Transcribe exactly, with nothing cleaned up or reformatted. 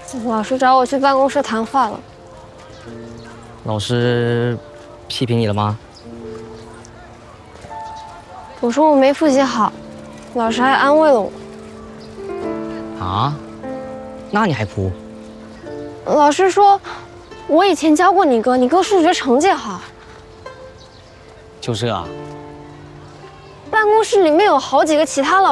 老师找我去办公室谈话了。 老师批评你了吗？ 我说我没复习好，老师还安慰了我。 啊？那你还哭？ 老师说，我以前教过你哥，你哥数学成绩好。 就这啊？ 办公室里面有好几个其他老师。